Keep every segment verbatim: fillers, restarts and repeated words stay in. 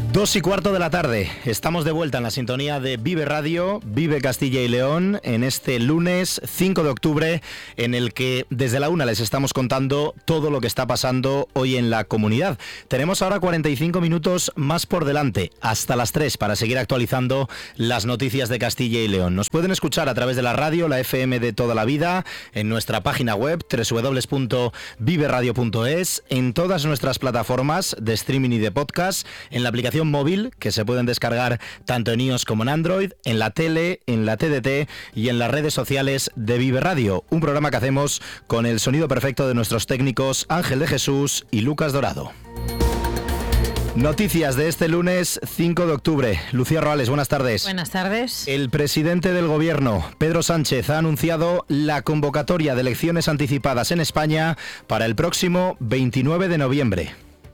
Dos y cuarto de la tarde, estamos de vuelta en la sintonía de Vive Radio, Vive Castilla y León, en este lunes cinco de octubre, en el que desde la una les estamos contando todo lo que está pasando hoy en la comunidad. Tenemos ahora cuarenta y cinco minutos más por delante, hasta las tres, para seguir actualizando las noticias de Castilla y León. Nos pueden escuchar a través de la radio, la F M de toda la vida, en nuestra página web doble u doble u doble u punto vive radio punto es, en todas nuestras plataformas de streaming y de podcast, en la aplicación móvil que se pueden descargar tanto en iOS como en Android, en la tele, en la T D T y en las redes sociales de Vive Radio, un programa que hacemos con el sonido perfecto de nuestros técnicos Ángel de Jesús y Lucas Dorado. Noticias de este lunes cinco de octubre. Lucía Roales, buenas tardes. Buenas tardes. El presidente del gobierno, Pedro Sánchez, ha anunciado la convocatoria de elecciones anticipadas en España para el próximo veintinueve de noviembre.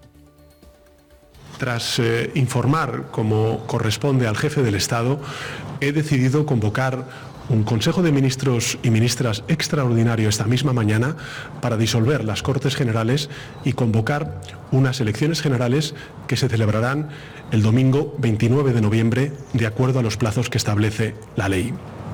Tras eh, informar, como corresponde al jefe del Estado, he decidido convocar un Consejo de Ministros y Ministras extraordinario esta misma mañana para disolver las Cortes Generales y convocar unas elecciones generales que se celebrarán el domingo veintinueve de noviembre, de acuerdo a los plazos que establece la ley.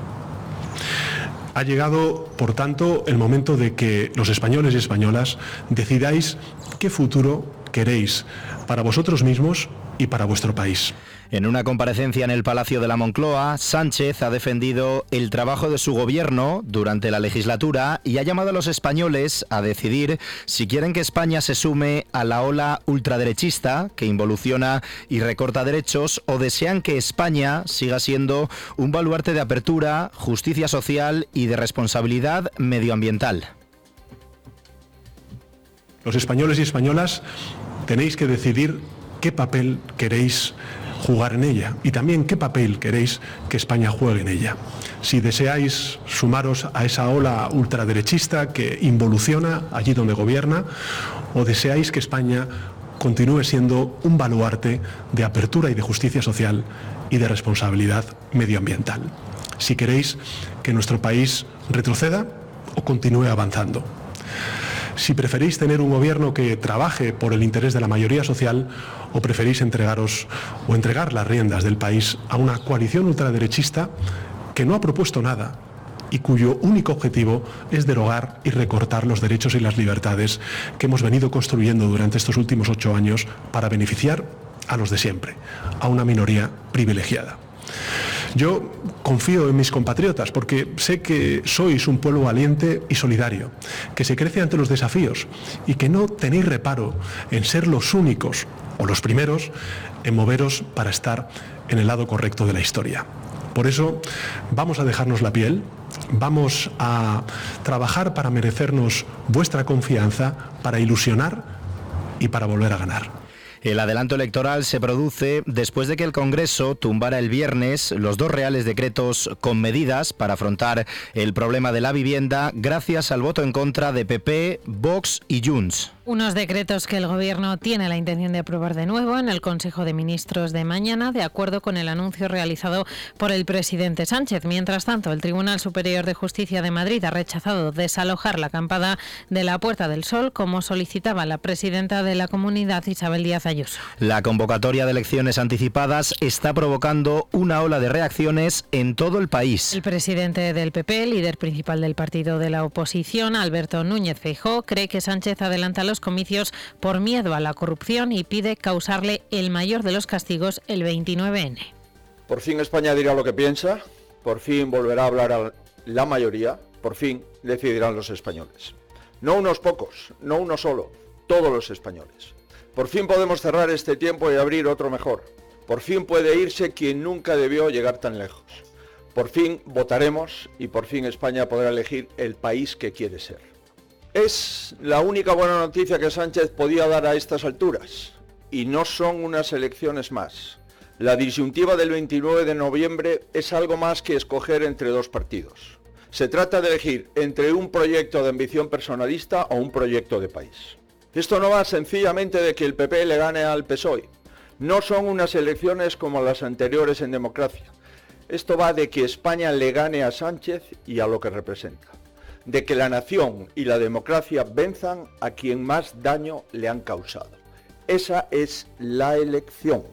Ha llegado, por tanto, el momento de que los españoles y españolas decidáis qué futuro queréis para vosotros mismos y para vuestro país. En una comparecencia en el Palacio de la Moncloa, Sánchez ha defendido el trabajo de su gobierno durante la legislatura y ha llamado a los españoles a decidir si quieren que España se sume a la ola ultraderechista que involuciona y recorta derechos, o desean que España siga siendo un baluarte de apertura, justicia social y de responsabilidad medioambiental. Los españoles y españolas tenéis que decidir qué papel queréis jugar en ella y también qué papel queréis que España juegue en ella. Si deseáis sumaros a esa ola ultraderechista que involuciona allí donde gobierna, o deseáis que España continúe siendo un baluarte de apertura y de justicia social y de responsabilidad medioambiental. Si queréis que nuestro país retroceda o continúe avanzando. Si preferís tener un gobierno que trabaje por el interés de la mayoría social, o preferís entregaros o entregar las riendas del país a una coalición ultraderechista que no ha propuesto nada y cuyo único objetivo es derogar y recortar los derechos y las libertades que hemos venido construyendo durante estos últimos ocho años para beneficiar a los de siempre, a una minoría privilegiada. Yo confío en mis compatriotas porque sé que sois un pueblo valiente y solidario, que se crece ante los desafíos y que no tenéis reparo en ser los únicos o los primeros en moveros para estar en el lado correcto de la historia. Por eso vamos a dejarnos la piel, vamos a trabajar para merecernos vuestra confianza, para ilusionar y para volver a ganar. El adelanto electoral se produce después de que el Congreso tumbara el viernes los dos reales decretos con medidas para afrontar el problema de la vivienda gracias al voto en contra de P P, Vox y Junts. Unos decretos que el Gobierno tiene la intención de aprobar de nuevo en el Consejo de Ministros de mañana, de acuerdo con el anuncio realizado por el presidente Sánchez. Mientras tanto, el Tribunal Superior de Justicia de Madrid ha rechazado desalojar la acampada de la Puerta del Sol, como solicitaba la presidenta de la comunidad, Isabel Díaz Ayuso. La convocatoria de elecciones anticipadas está provocando una ola de reacciones en todo el país. El presidente del P P, líder principal del partido de la oposición, Alberto Núñez Feijóo, cree que Sánchez adelanta los comicios por miedo a la corrupción y pide causarle el mayor de los castigos el veintinueve ene. Por fin España dirá lo que piensa, por fin volverá a hablar a la mayoría, por fin decidirán los españoles. No unos pocos, no uno solo, todos los españoles. Por fin podemos cerrar este tiempo y abrir otro mejor. Por fin puede irse quien nunca debió llegar tan lejos. Por fin votaremos y por fin España podrá elegir el país que quiere ser. Es la única buena noticia que Sánchez podía dar a estas alturas, y no son unas elecciones más. La disyuntiva del veintinueve de noviembre es algo más que escoger entre dos partidos. Se trata de elegir entre un proyecto de ambición personalista o un proyecto de país. Esto no va sencillamente de que el P P le gane al P S O E. No son unas elecciones como las anteriores en democracia. Esto va de que España le gane a Sánchez y a lo que representa. De que la nación y la democracia venzan a quien más daño le han causado. Esa es la elección.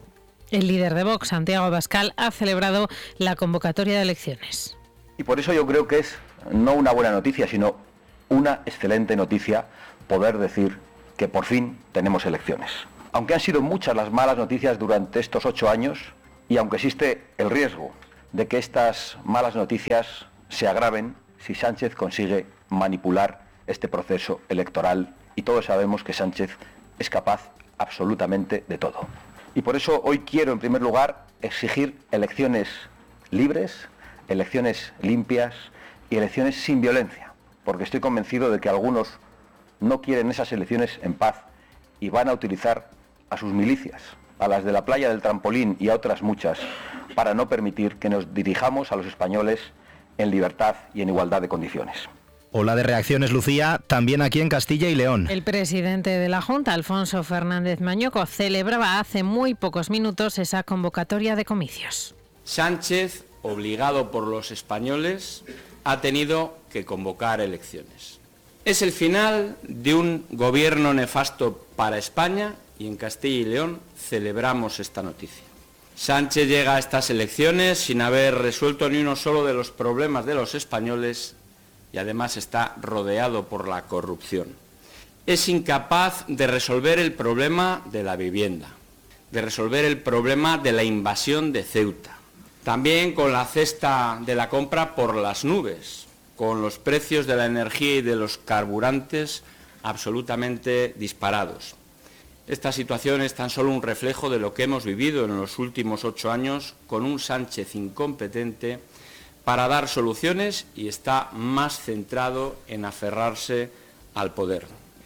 El líder de Vox, Santiago Abascal, ha celebrado la convocatoria de elecciones. Y por eso yo creo que es no una buena noticia, sino una excelente noticia poder decir que por fin tenemos elecciones. Aunque han sido muchas las malas noticias durante estos ocho años, y aunque existe el riesgo de que estas malas noticias se agraven si Sánchez consigue manipular este proceso electoral, y todos sabemos que Sánchez es capaz absolutamente de todo. Y por eso hoy quiero, en primer lugar, exigir elecciones libres, elecciones limpias y elecciones sin violencia, porque estoy convencido de que algunos no quieren esas elecciones en paz y van a utilizar a sus milicias, a las de la playa del Trampolín y a otras muchas, para no permitir que nos dirijamos a los españoles en libertad y en igualdad de condiciones. Ola de reacciones, Lucía, también aquí en Castilla y León. El presidente de la Junta, Alfonso Fernández Mañoco, celebraba hace muy pocos minutos esa convocatoria de comicios. Sánchez, obligado por los españoles, ha tenido que convocar elecciones. Es el final de un gobierno nefasto para España y en Castilla y León celebramos esta noticia. Sánchez llega a estas elecciones sin haber resuelto ni uno solo de los problemas de los españoles y además está rodeado por la corrupción. Es incapaz de resolver el problema de la vivienda, de resolver el problema de la invasión de Ceuta, también con la cesta de la compra por las nubes, con los precios de la energía y de los carburantes absolutamente disparados. Esta situación es tan solo un reflejo de lo que hemos vivido en los últimos ocho años con un Sánchez incompetente para dar soluciones y está más centrado en aferrarse al poder.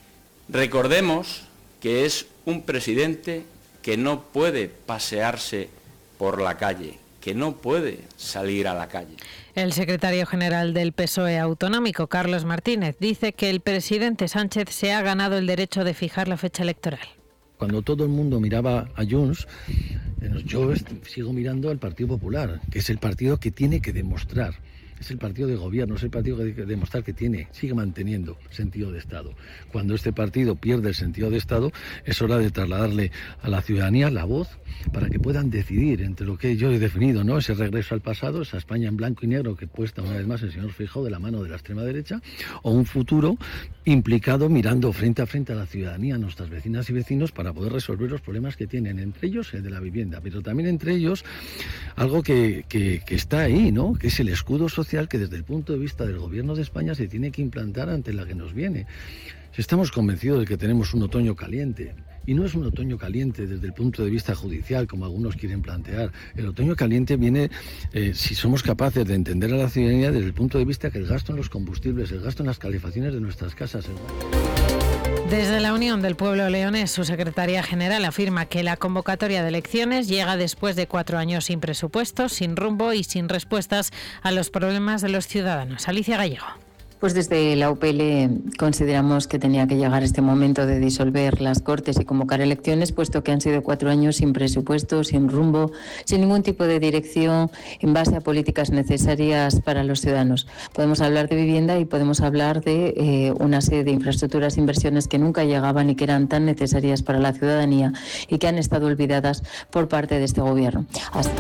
Recordemos que es un presidente que no puede pasearse por la calle, que no puede salir a la calle. El secretario general del P S O E autonómico, Carlos Martínez, dice que el presidente Sánchez se ha ganado el derecho de fijar la fecha electoral. Cuando todo el mundo miraba a Junts, yo sigo mirando al Partido Popular, que es el partido que tiene que demostrar, es el partido de gobierno, es el partido que tiene que demostrar que tiene, sigue manteniendo sentido de Estado. Cuando este partido pierde el sentido de Estado, es hora de trasladarle a la ciudadanía la voz para que puedan decidir entre lo que yo he definido, ¿no? Ese regreso al pasado, esa España en blanco y negro que puesta una vez más el señor Feijóo de la mano de la extrema derecha, o un futuro implicado mirando frente a frente a la ciudadanía, a nuestras vecinas y vecinos, para poder resolver los problemas que tienen, entre ellos el de la vivienda, pero también entre ellos algo que, que, que está ahí, ¿no? Que es el escudo social que desde el punto de vista del gobierno de España se tiene que implantar ante la que nos viene. Estamos convencidos de que tenemos un otoño caliente. Y no es un otoño caliente desde el punto de vista judicial, como algunos quieren plantear. El otoño caliente viene, eh, si somos capaces de entender a la ciudadanía desde el punto de vista que el gasto en los combustibles, el gasto en las calefacciones de nuestras casas... El... Desde la Unión del Pueblo Leonés, su secretaria general afirma que la convocatoria de elecciones llega después de cuatro años sin presupuesto, sin rumbo y sin respuestas a los problemas de los ciudadanos. Alicia Gallego. Pues desde la U P L consideramos que tenía que llegar este momento de disolver las Cortes y convocar elecciones, puesto que han sido cuatro años sin presupuesto, sin rumbo, sin ningún tipo de dirección en base a políticas necesarias para los ciudadanos. Podemos hablar de vivienda y podemos hablar de eh, una serie de infraestructuras, inversiones que nunca llegaban y que eran tan necesarias para la ciudadanía y que han estado olvidadas por parte de este Gobierno. Hasta...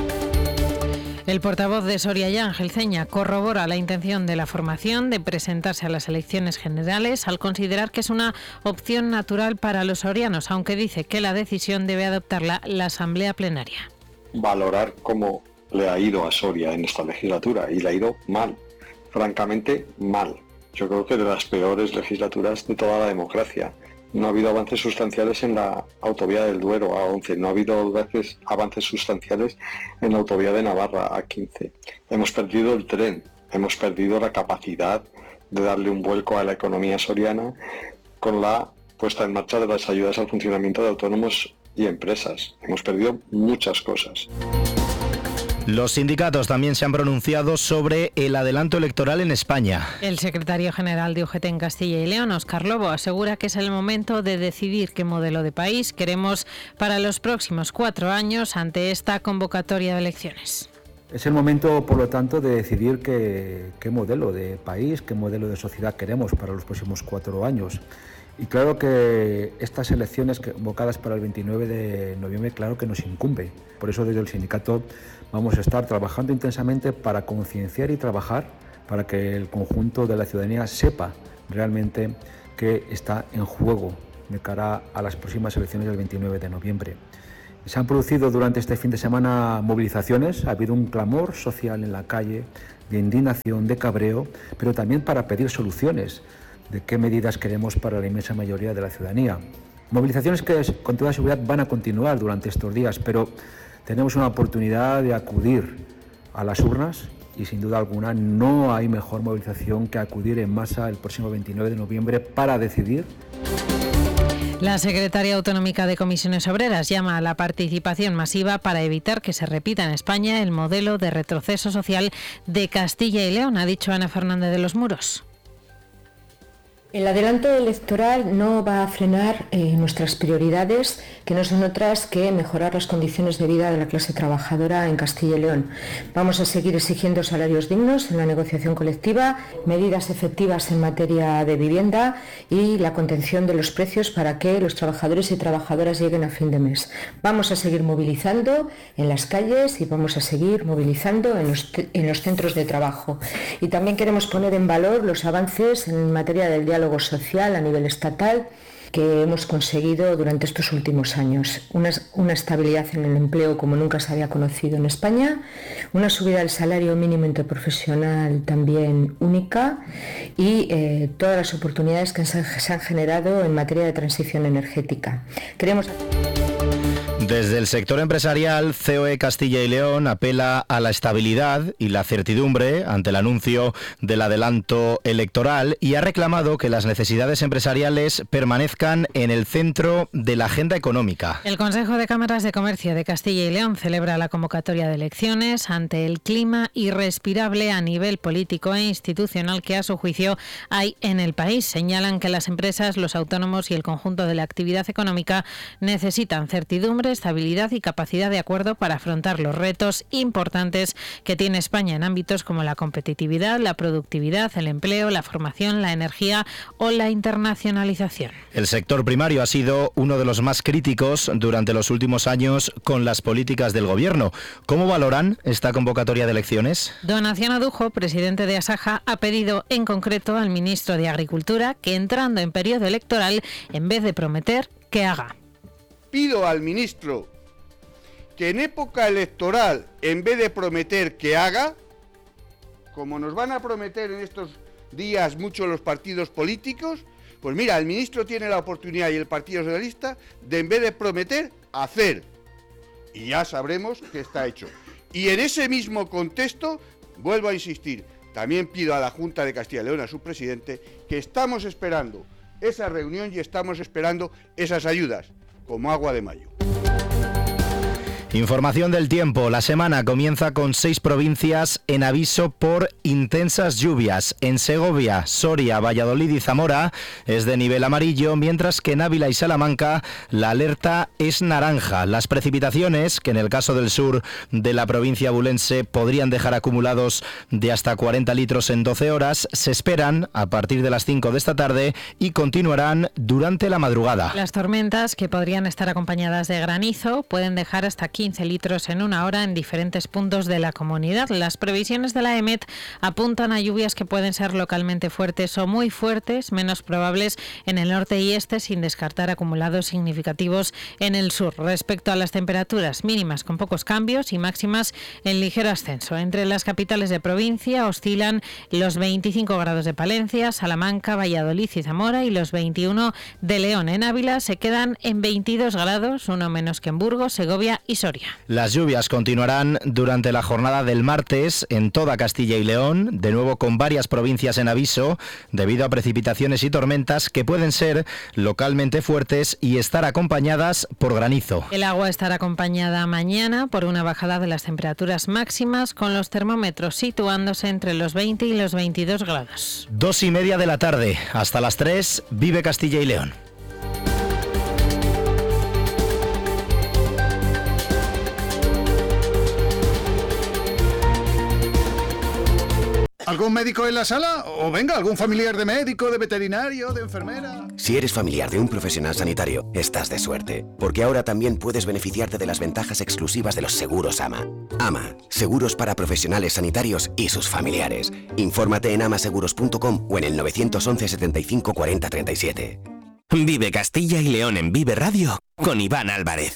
El portavoz de Soria ya, Ángel Ceña, corrobora la intención de la formación de presentarse a las elecciones generales al considerar que es una opción natural para los sorianos, aunque dice que la decisión debe adoptarla la Asamblea Plenaria. Valorar cómo le ha ido a Soria en esta legislatura, y le ha ido mal, francamente mal. Yo creo que de las peores legislaturas de toda la democracia. No ha habido avances sustanciales en la autovía del Duero A once, no ha habido avances, avances sustanciales en la autovía de Navarra A quince. Hemos perdido el tren, hemos perdido la capacidad de darle un vuelco a la economía soriana con la puesta en marcha de las ayudas al funcionamiento de autónomos y empresas. Hemos perdido muchas cosas. Los sindicatos también se han pronunciado sobre el adelanto electoral en España. El secretario general de U G T en Castilla y León, Óscar Lobo, asegura que es el momento de decidir qué modelo de país queremos para los próximos cuatro años ante esta convocatoria de elecciones. Es el momento, por lo tanto, de decidir qué, qué modelo de país, qué modelo de sociedad queremos para los próximos cuatro años. Y claro que estas elecciones convocadas para el veintinueve de noviembre, claro que nos incumbe. Por eso desde el sindicato vamos a estar trabajando intensamente para concienciar y trabajar para que el conjunto de la ciudadanía sepa realmente qué está en juego de cara a las próximas elecciones del veintinueve de noviembre. Se han producido durante este fin de semana movilizaciones, ha habido un clamor social en la calle, de indignación, de cabreo, pero también para pedir soluciones de qué medidas queremos para la inmensa mayoría de la ciudadanía. Movilizaciones que con toda seguridad van a continuar durante estos días, pero tenemos una oportunidad de acudir a las urnas y sin duda alguna no hay mejor movilización que acudir en masa el próximo veintinueve de noviembre para decidir. La secretaria autonómica de Comisiones Obreras llama a la participación masiva para evitar que se repita en España el modelo de retroceso social de Castilla y León, ha dicho Ana Fernández de los Muros. El adelanto electoral no va a frenar eh, nuestras prioridades, que no son otras que mejorar las condiciones de vida de la clase trabajadora en Castilla y León. Vamos a seguir exigiendo salarios dignos en la negociación colectiva, medidas efectivas en materia de vivienda y la contención de los precios para que los trabajadores y trabajadoras lleguen a fin de mes. Vamos a seguir movilizando en las calles y vamos a seguir movilizando en los, en los centros de trabajo. Y también queremos poner en valor los avances en materia del diálogo social a nivel estatal que hemos conseguido durante estos últimos años. Una, una estabilidad en el empleo como nunca se había conocido en España, una subida del salario mínimo interprofesional también única y eh, todas las oportunidades que se, se han generado en materia de transición energética. Queremos... Desde el sector empresarial, C O E Castilla y León apela a la estabilidad y la certidumbre ante el anuncio del adelanto electoral y ha reclamado que las necesidades empresariales permanezcan en el centro de la agenda económica. El Consejo de Cámaras de Comercio de Castilla y León celebra la convocatoria de elecciones ante el clima irrespirable a nivel político e institucional que a su juicio hay en el país. Señalan que las empresas, los autónomos y el conjunto de la actividad económica necesitan certidumbre, estabilidad y capacidad de acuerdo para afrontar los retos importantes que tiene España en ámbitos como la competitividad, la productividad, el empleo, la formación, la energía o la internacionalización. El sector primario ha sido uno de los más críticos durante los últimos años con las políticas del Gobierno. ¿Cómo valoran esta convocatoria de elecciones? Don Aciano Dujo, presidente de Asaja, ha pedido en concreto al ministro de Agricultura que, entrando en periodo electoral, en vez de prometer, que haga. Pido al ministro que en época electoral, en vez de prometer que haga, como nos van a prometer en estos días muchos los partidos políticos, pues mira, el ministro tiene la oportunidad y el Partido Socialista de, en vez de prometer, hacer. Y ya sabremos que está hecho. Y en ese mismo contexto, vuelvo a insistir, también pido a la Junta de Castilla y León, a su presidente, que estamos esperando esa reunión y estamos esperando esas ayudas, como agua de mayo. Información del tiempo. La semana comienza con seis provincias en aviso por intensas lluvias. En Segovia, Soria, Valladolid y Zamora es de nivel amarillo, mientras que en Ávila y Salamanca la alerta es naranja. Las precipitaciones, que en el caso del sur de la provincia abulense podrían dejar acumulados de hasta cuarenta litros en doce horas, se esperan a partir de las cinco de esta tarde y continuarán durante la madrugada. Las tormentas, que podrían estar acompañadas de granizo, pueden dejar hasta quince litros en una hora en diferentes puntos de la comunidad. Las previsiones de la EMET apuntan a lluvias que pueden ser localmente fuertes o muy fuertes, menos probables en el norte y este, sin descartar acumulados significativos en el sur. Respecto a las temperaturas, mínimas con pocos cambios y máximas en ligero ascenso. Entre las capitales de provincia oscilan los veinticinco grados de Palencia, Salamanca, Valladolid y Zamora y los veintiuno de León. En Ávila se quedan en veintidós grados, uno menos que en Burgos, Segovia y Soria. Las lluvias continuarán durante la jornada del martes en toda Castilla y León, de nuevo con varias provincias en aviso, debido a precipitaciones y tormentas que pueden ser localmente fuertes y estar acompañadas por granizo. El agua estará acompañada mañana por una bajada de las temperaturas máximas, con los termómetros situándose entre los veinte y los veintidós grados. Dos y media de la tarde, hasta las tres, Vive Castilla y León. ¿Algún médico en la sala? O venga, algún familiar de médico, de veterinario, de enfermera. Si eres familiar de un profesional sanitario, estás de suerte, porque ahora también puedes beneficiarte de las ventajas exclusivas de los seguros A M A. A M A, seguros para profesionales sanitarios y sus familiares. Infórmate en amaseguros punto com o en el nueve once setenta y cinco cuarenta treinta y siete. Vive Castilla y León en Vive Radio con Iván Álvarez.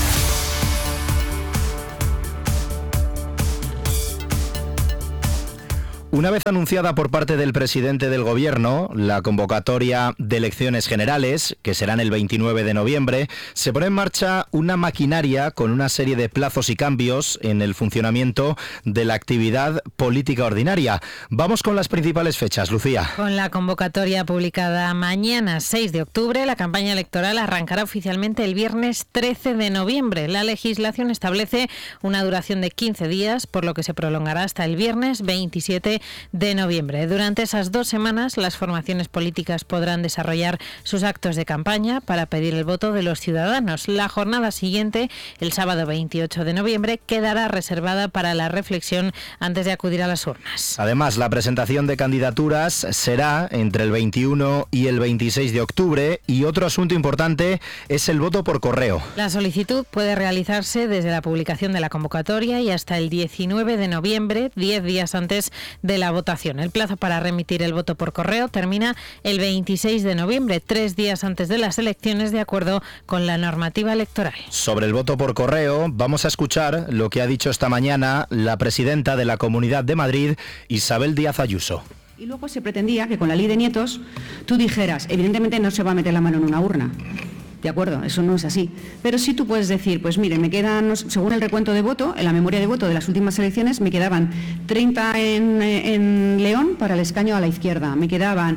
Una vez anunciada por parte del presidente del Gobierno la convocatoria de elecciones generales, que serán el veintinueve de noviembre, se pone en marcha una maquinaria con una serie de plazos y cambios en el funcionamiento de la actividad política ordinaria. Vamos con las principales fechas, Lucía. Con la convocatoria publicada mañana, seis de octubre, la campaña electoral arrancará oficialmente el viernes trece de noviembre. La legislación establece una duración de quince días, por lo que se prolongará hasta el viernes veintisiete de noviembre. Durante esas dos semanas, las formaciones políticas podrán desarrollar sus actos de campaña para pedir el voto de los ciudadanos. La jornada siguiente, el sábado veintiocho de noviembre, quedará reservada para la reflexión antes de acudir a las urnas. Además, la presentación de candidaturas será entre el veintiuno y el veintiséis de octubre, y otro asunto importante es el voto por correo. La solicitud puede realizarse desde la publicación de la convocatoria y hasta el diecinueve de noviembre, diez días antes de la votación. El plazo para remitir el voto por correo termina el veintiséis de noviembre, tres días antes de las elecciones, de acuerdo con la normativa electoral. Sobre el voto por correo, vamos a escuchar lo que ha dicho esta mañana la presidenta de la Comunidad de Madrid, Isabel Díaz Ayuso. Y luego se pretendía que con la ley de nietos tú dijeras, evidentemente no se va a meter la mano en una urna. De acuerdo, eso no es así. Pero sí tú puedes decir, pues mire, me quedan, según el recuento de voto, en la memoria de voto de las últimas elecciones, me quedaban treinta en, en León para el escaño a la izquierda, me quedaban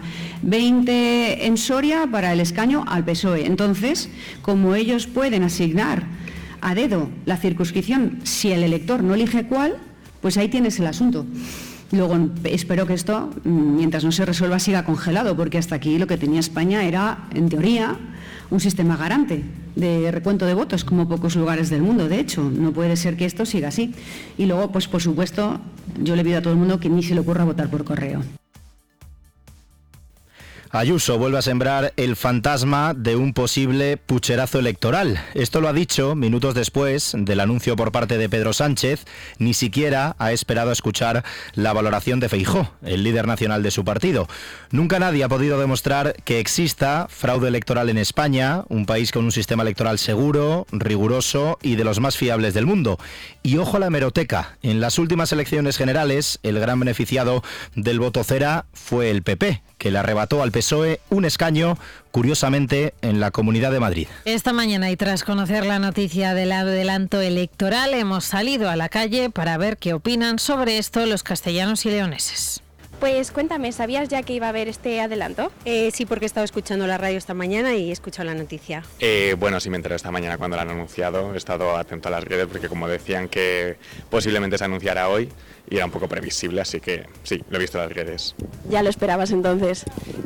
veinte en Soria para el escaño al P S O E. Entonces, como ellos pueden asignar a dedo la circunscripción si el elector no elige cuál, pues ahí tienes el asunto. Luego espero que esto, mientras no se resuelva, siga congelado, porque hasta aquí lo que tenía España era, en teoría, un sistema garante de recuento de votos, como pocos lugares del mundo. De hecho, no puede ser que esto siga así. Y luego, pues por supuesto, yo le pido a todo el mundo que ni se le ocurra votar por correo. Ayuso vuelve a sembrar el fantasma de un posible pucherazo electoral. Esto lo ha dicho minutos después del anuncio por parte de Pedro Sánchez. Ni siquiera ha esperado a escuchar la valoración de Feijóo, el líder nacional de su partido. Nunca nadie ha podido demostrar que exista fraude electoral en España, un país con un sistema electoral seguro, riguroso y de los más fiables del mundo. Y ojo a la hemeroteca. En las últimas elecciones generales, el gran beneficiado del voto cera fue el P P, que le arrebató al P S O E un escaño, curiosamente, en la Comunidad de Madrid. Esta mañana, y tras conocer la noticia del adelanto electoral, hemos salido a la calle para ver qué opinan sobre esto los castellanos y leoneses. Pues cuéntame, ¿sabías ya que iba a haber este adelanto? Eh, sí, porque he estado escuchando la radio esta mañana y he escuchado la noticia. Eh, bueno, sí me enteré esta mañana cuando la han anunciado. He estado atento a las redes porque como decían que posiblemente se anunciara hoy y era un poco previsible, así que sí, lo he visto en las redes. ¿Ya lo esperabas entonces?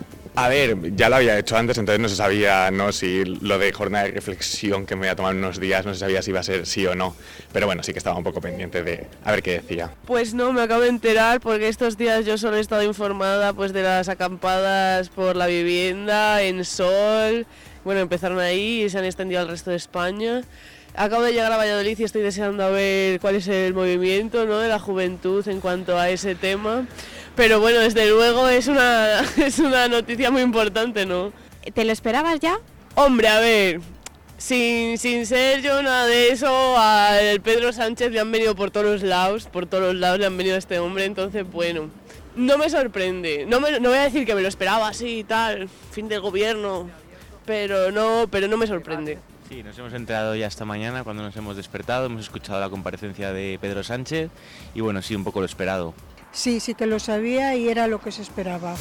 A ver, ya lo había hecho antes, entonces no se sabía, ¿no?, si lo de jornada de reflexión que me iba a tomar unos días, no se sabía si iba a ser sí o no. Pero bueno, sí que estaba un poco pendiente de a ver qué decía. Pues no, me acabo de enterar porque estos días yo solo he estado informada pues de las acampadas por la vivienda, en Sol. Bueno, empezaron ahí y se han extendido al resto de España. Acabo de llegar a Valladolid y estoy deseando a ver cuál es el movimiento, ¿no?, de la juventud en cuanto a ese tema. Pero bueno, desde luego es una, es una noticia muy importante, ¿no? ¿Te lo esperabas ya? Hombre, a ver, sin, sin ser yo nada de eso, al Pedro Sánchez le han venido por todos los lados, por todos los lados le han venido a este hombre, entonces bueno, no me sorprende. No, me, no voy a decir que me lo esperaba así y tal, fin del gobierno, pero no, pero no me sorprende. Sí, nos hemos enterado ya esta mañana cuando nos hemos despertado, hemos escuchado la comparecencia de Pedro Sánchez y bueno, sí, un poco lo esperado. Sí, sí que lo sabía y era lo que se esperaba.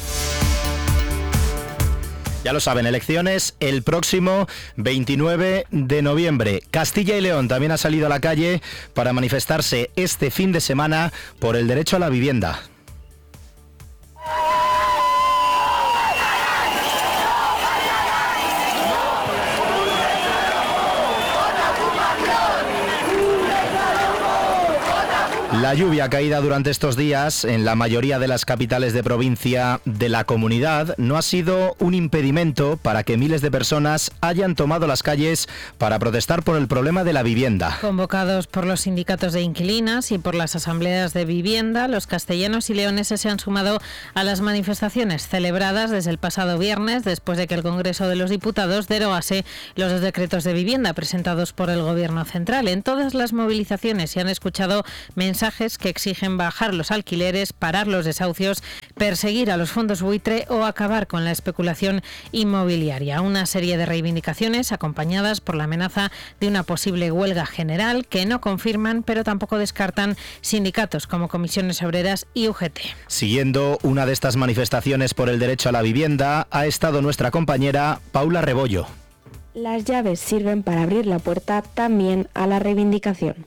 Ya lo saben, elecciones el próximo veintinueve de noviembre. Castilla y León también ha salido a la calle para manifestarse este fin de semana por el derecho a la vivienda. La lluvia caída durante estos días en la mayoría de las capitales de provincia de la comunidad no ha sido un impedimento para que miles de personas hayan tomado las calles para protestar por el problema de la vivienda. Convocados por los sindicatos de inquilinas y por las asambleas de vivienda, los castellanos y leoneses se han sumado a las manifestaciones celebradas desde el pasado viernes, después de que el Congreso de los Diputados derogase los dos decretos de vivienda presentados por el Gobierno central. En todas las movilizaciones se han escuchado mensajes que exigen bajar los alquileres, parar los desahucios, perseguir a los fondos buitre o acabar con la especulación inmobiliaria. Una serie de reivindicaciones acompañadas por la amenaza de una posible huelga general que no confirman, pero tampoco descartan sindicatos como Comisiones Obreras y U G T. Siguiendo una de estas manifestaciones por el derecho a la vivienda ha estado nuestra compañera Paula Rebollo. Las llaves sirven para abrir la puerta también a la reivindicación.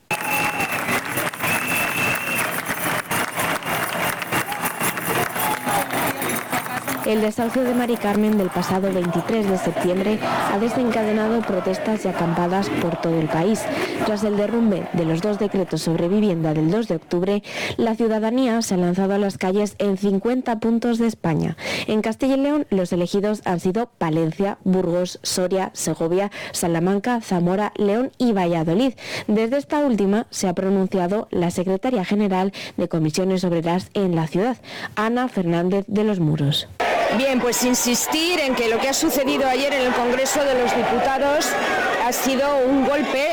El desahucio de Mari Carmen del pasado veintitrés de septiembre ha desencadenado protestas y acampadas por todo el país. Tras el derrumbe de los dos decretos sobre vivienda del dos de octubre, la ciudadanía se ha lanzado a las calles en cincuenta puntos de España. En Castilla y León, los elegidos han sido Palencia, Burgos, Soria, Segovia, Salamanca, Zamora, León y Valladolid. Desde esta última se ha pronunciado la secretaria general de Comisiones Obreras en la ciudad, Ana Fernández de los Muros. Bien, pues insistir en que lo que ha sucedido ayer en el Congreso de los Diputados ha sido un golpe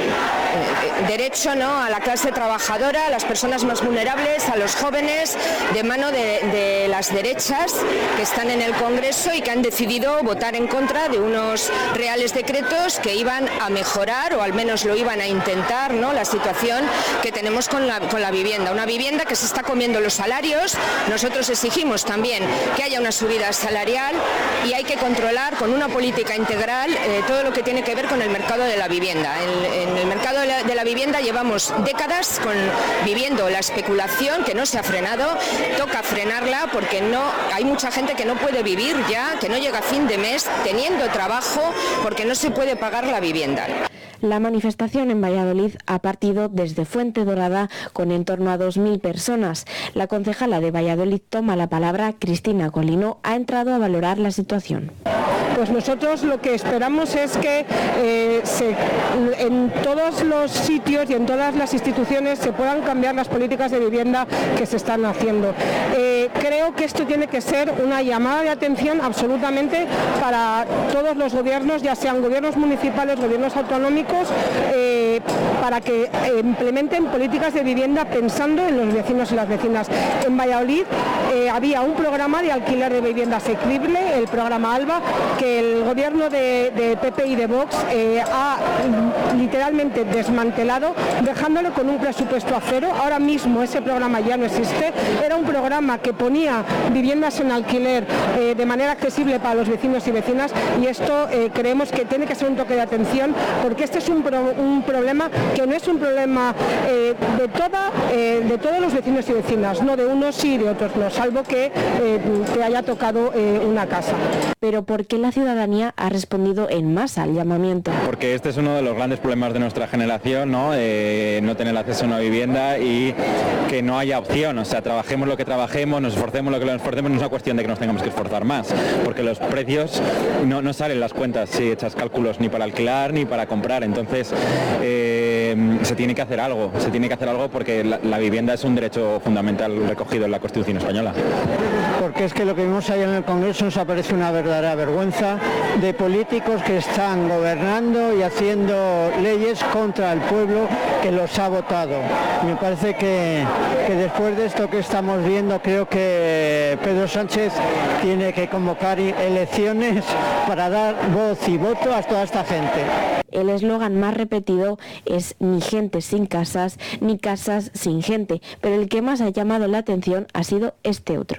eh, derecho, ¿no?, a la clase trabajadora, a las personas más vulnerables, a los jóvenes, de mano de, de las derechas que están en el Congreso y que han decidido votar en contra de unos reales decretos que iban a mejorar, o al menos lo iban a intentar, ¿no?, la situación que tenemos con la, con la vivienda. Una vivienda que se está comiendo los salarios. Nosotros exigimos también que haya una subida salarial y hay que controlar con una política integral eh, todo lo que tiene que ver con el mercado de la vivienda. En, en el mercado de la, de la vivienda llevamos décadas con, viviendo la especulación que no se ha frenado. Toca frenarla porque no hay mucha gente que no puede vivir ya, que no llega a fin de mes teniendo trabajo porque no se puede pagar la vivienda. La manifestación en Valladolid ha partido desde Fuente Dorada con en torno a dos mil personas. La concejala de Valladolid toma la palabra, Cristina Colino, ha entrado a valorar la situación. Pues nosotros lo que esperamos es que eh, se, en todos los sitios y en todas las instituciones se puedan cambiar las políticas de vivienda que se están haciendo. Eh, creo que esto tiene que ser una llamada de atención absolutamente para todos los gobiernos, ya sean gobiernos municipales, gobiernos autonómicos, eh, para que eh, implementen políticas de vivienda pensando en los vecinos y las vecinas. En Valladolid eh, había un programa de alquiler de vivienda asequible, el programa ALBA, que el gobierno de, de P P y de Vox eh, ha literalmente desmantelado, dejándolo con un presupuesto a cero. Ahora mismo ese programa ya no existe. Era un programa que ponía viviendas en alquiler eh, de manera accesible para los vecinos y vecinas, y esto eh, creemos que tiene que ser un toque de atención, porque este es un, pro, un problema que no es un problema eh, de, toda, eh, de todos los vecinos y vecinas, no de unos sí y de otros no, salvo que eh, te haya tocado eh, una casa. Pero ¿por qué la ciudadanía ha respondido en masa al llamamiento? Porque este es uno de los grandes problemas de nuestra generación, ¿no? Eh, no tener acceso a una vivienda y que no haya opción. O sea, trabajemos lo que trabajemos, nos esforcemos lo que nos esforcemos, no es una cuestión de que nos tengamos que esforzar más, porque los precios no, no salen las cuentas si echas cálculos ni para alquilar ni para comprar. Entonces eh, se tiene que hacer algo, se tiene que hacer algo porque la, la vivienda es un derecho fundamental recogido en la Constitución española. Porque es que lo que vimos ahí en el Congreso nos aparece una verdadera vergüenza de políticos que están gobernando y haciendo leyes contra el pueblo que los ha votado. Me parece que, que después de esto que estamos viendo, creo que Pedro Sánchez tiene que convocar elecciones para dar voz y voto a toda esta gente. El eslogan más repetido es ni gente sin casas, ni casas sin gente, pero el que más ha llamado la atención ha sido este otro.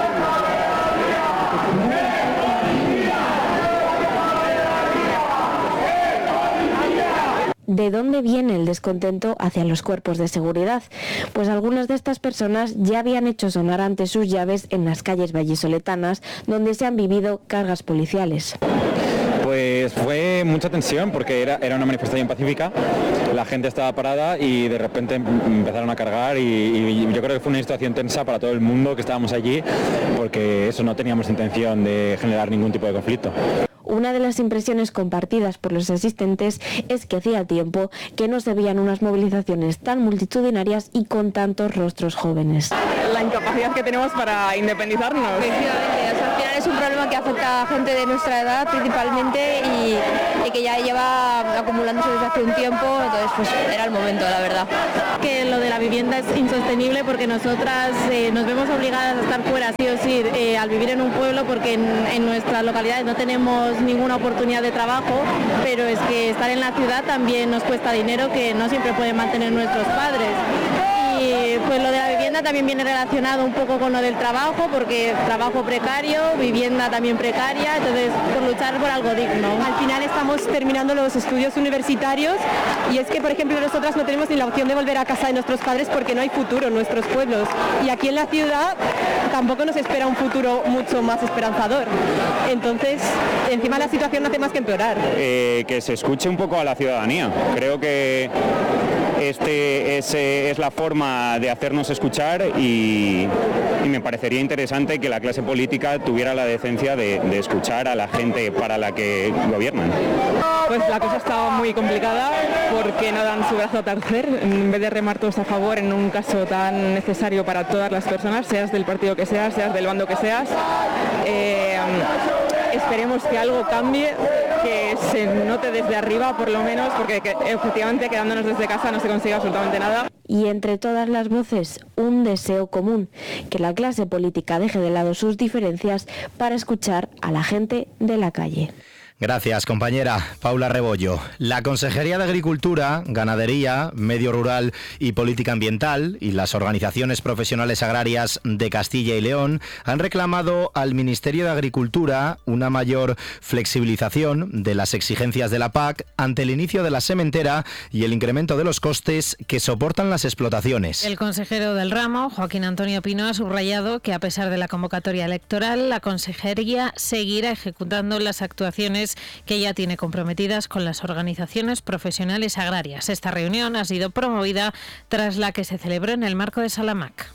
¿De dónde viene el descontento hacia los cuerpos de seguridad? Pues algunas de estas personas ya habían hecho sonar antes sus llaves en las calles vallisoletanas, donde se han vivido cargas policiales. Pues Pues fue mucha tensión porque era, era una manifestación pacífica, la gente estaba parada y de repente empezaron a cargar y, y yo creo que fue una situación tensa para todo el mundo que estábamos allí porque eso, no teníamos intención de generar ningún tipo de conflicto. Una de las impresiones compartidas por los asistentes es que hacía tiempo que no se veían unas movilizaciones tan multitudinarias y con tantos rostros jóvenes. La incapacidad que tenemos para independizarnos. Efectivamente, o sea, al final es un problema que afecta a gente de nuestra edad principalmente y, y que ya lleva acumulándose desde hace un tiempo, entonces pues era el momento, la verdad. Que lo de la vivienda es insostenible porque nosotras eh, nos vemos obligadas a estar fuera sí o sí eh, al vivir en un pueblo porque en, en nuestras localidades no tenemos ninguna oportunidad de trabajo, pero es que estar en la ciudad también nos cuesta dinero que no siempre pueden mantener nuestros padres. Y pues lo de la vivienda también viene relacionado un poco con lo del trabajo, porque trabajo precario, vivienda también precaria, entonces por luchar por algo digno. Al final estamos terminando los estudios universitarios y es que, por ejemplo, nosotras no tenemos ni la opción de volver a casa de nuestros padres porque no hay futuro en nuestros pueblos. Y aquí en la ciudad tampoco nos espera un futuro mucho más esperanzador. Entonces, encima la situación no hace más que empeorar. Eh, que se escuche un poco a la ciudadanía. Creo que este es, eh, es la forma de hacernos escuchar y, y me parecería interesante que la clase política tuviera la decencia de, de escuchar a la gente para la que gobiernan. Pues la cosa está muy complicada porque no dan su brazo a torcer, en vez de remar todos a favor en un caso tan necesario para todas las personas, seas del partido que seas, seas del bando que seas. Eh, esperemos que algo cambie, que se note desde arriba por lo menos, porque que, efectivamente quedándonos desde casa no se consigue absolutamente nada. Y entre todas las voces, un deseo común, que la clase política deje de lado sus diferencias para escuchar a la gente de la calle. Gracias, compañera Paula Rebollo. La Consejería de Agricultura, Ganadería, Medio Rural y Política Ambiental y las organizaciones profesionales agrarias de Castilla y León han reclamado al Ministerio de Agricultura una mayor flexibilización de las exigencias de la P A C ante el inicio de la sementera y el incremento de los costes que soportan las explotaciones. El consejero del ramo, Joaquín Antonio Pino, ha subrayado que a pesar de la convocatoria electoral, la Consejería seguirá ejecutando las actuaciones que ya tiene comprometidas con las organizaciones profesionales agrarias. Esta reunión ha sido promovida tras la que se celebró en el marco de Salamac.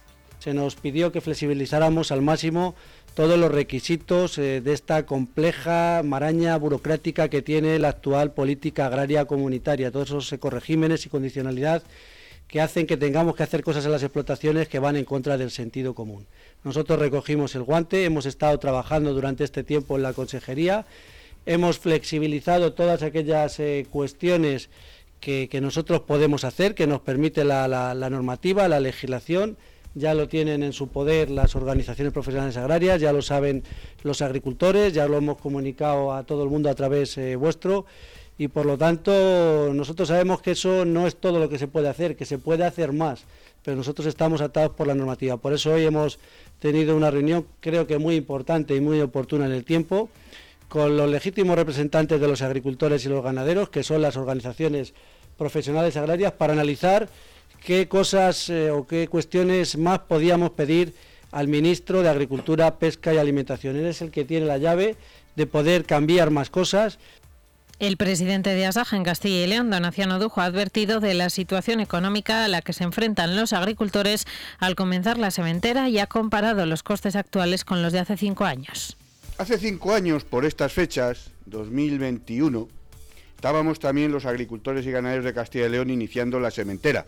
Se nos pidió que flexibilizáramos al máximo todos los requisitos eh, de esta compleja maraña burocrática que tiene la actual política agraria comunitaria, todos esos ecoregímenes y condicionalidad que hacen que tengamos que hacer cosas en las explotaciones que van en contra del sentido común. Nosotros recogimos el guante, hemos estado trabajando durante este tiempo en la Consejería. Hemos flexibilizado todas aquellas eh, cuestiones que, que nosotros podemos hacer, que nos permite la, la, la normativa, la legislación. Ya lo tienen en su poder las organizaciones profesionales agrarias, ya lo saben los agricultores, ya lo hemos comunicado a todo el mundo a través eh, vuestro y por lo tanto nosotros sabemos que eso no es todo lo que se puede hacer, que se puede hacer más, pero nosotros estamos atados por la normativa. Por eso hoy hemos tenido una reunión creo que muy importante y muy oportuna en el tiempo, con los legítimos representantes de los agricultores y los ganaderos, que son las organizaciones profesionales agrarias, para analizar qué cosas eh, o qué cuestiones más podíamos pedir al ministro de Agricultura, Pesca y Alimentación. Él es el que tiene la llave de poder cambiar más cosas. El presidente de Asaja en Castilla y León, Donaciano Dujo, ha advertido de la situación económica a la que se enfrentan los agricultores al comenzar la sementera y ha comparado los costes actuales con los de hace cinco años. Hace cinco años, por estas fechas, dos mil veintiuno, estábamos también los agricultores y ganaderos de Castilla y León iniciando la sementera.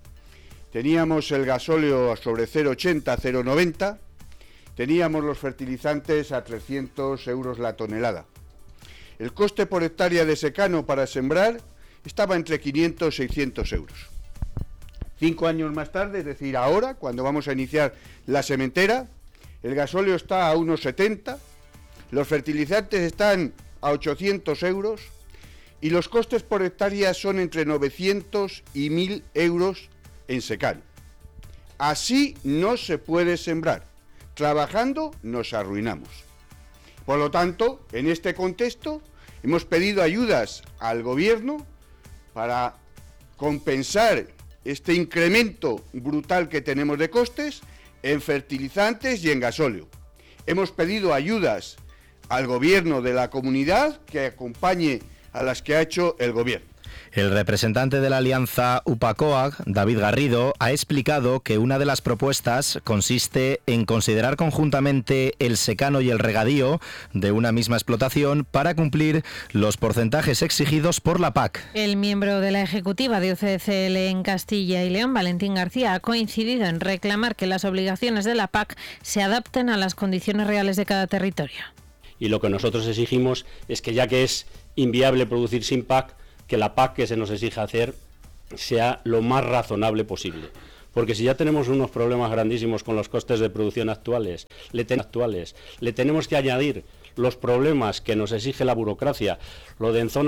Teníamos el gasóleo sobre cero coma ochenta, cero coma noventa, teníamos los fertilizantes a trescientos euros la tonelada. El coste por hectárea de secano para sembrar estaba entre quinientos y seiscientos euros. Cinco años más tarde, es decir, ahora, cuando vamos a iniciar la sementera, el gasóleo está a uno coma setenta, los fertilizantes están a ochocientos euros y los costes por hectárea son entre novecientos y mil euros en secano. Así no se puede sembrar. Trabajando nos arruinamos. Por lo tanto, en este contexto, hemos pedido ayudas al Gobierno para compensar este incremento brutal que tenemos de costes en fertilizantes y en gasóleo. Hemos pedido ayudas al gobierno de la comunidad que acompañe a las que ha hecho el gobierno. El representante de la alianza UPA-COAG, David Garrido, ha explicado que una de las propuestas consiste en considerar conjuntamente el secano y el regadío de una misma explotación para cumplir los porcentajes exigidos por la P A C. El miembro de la ejecutiva de U C C L en Castilla y León, Valentín García, ha coincidido en reclamar que las obligaciones de la P A C se adapten a las condiciones reales de cada territorio. Y lo que nosotros exigimos es que, ya que es inviable producir sin P A C, que la P A C que se nos exige hacer sea lo más razonable posible. Porque si ya tenemos unos problemas grandísimos con los costes de producción actuales, le, ten actuales, le tenemos que añadir los problemas que nos exige la burocracia, lo de en zona